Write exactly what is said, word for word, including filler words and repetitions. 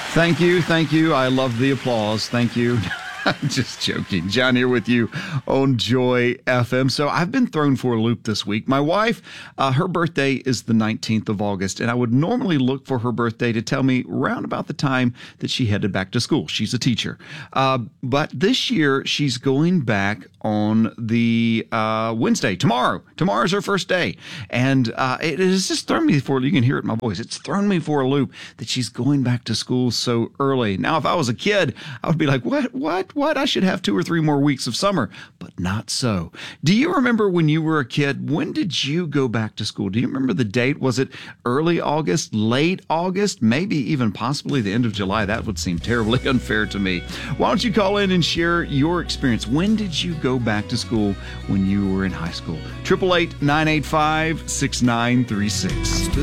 Thank you. Thank you. I love the applause. Thank you. I'm just joking. John here with you on Joy F M. So I've been thrown for a loop this week. My wife, uh, her birthday is the nineteenth of August, and I would normally look for her birthday to tell me round about the time that she headed back to school. She's a teacher. Uh, but this year, she's going back on the uh, Wednesday, tomorrow. Tomorrow's her first day. And uh, it has just thrown me for, you can hear it in my voice, it's thrown me for a loop that she's going back to school so early. Now, if I was a kid, I would be like, what, what? What? I should have two or three more weeks of summer, but not so. Do you remember when you were a kid? When did you go back to school? Do you remember the date? Was it early August, late August, maybe even possibly the end of July? That would seem terribly unfair to me. Why don't you call in and share your experience? When did you go back to school when you were in high school? eight eight eight, nine eight five, six nine three six.